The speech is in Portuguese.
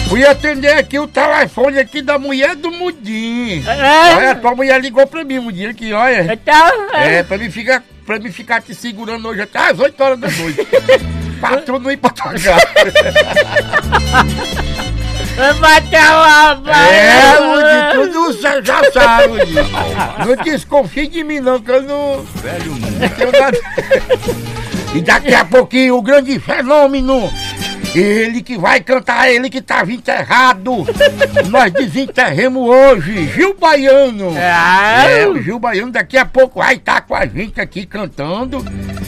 Fui atender aqui o telefone aqui da mulher do Mudim. Olha, tua mulher ligou pra mim, Mudim, aqui, olha. Pra mim ficar te segurando hoje até às 8 horas da noite. Pra tu não ir pra tua casa. Vai bater uma Mudim, tudo você já sabe, Mudim. Não desconfie de mim não, que eu não tenho nada. E daqui a pouquinho o grande fenômeno, ele que vai cantar, ele que tava enterrado. Nós desenterremos hoje, Gil Baiano. O Gil Baiano daqui a pouco vai estar com a gente aqui cantando.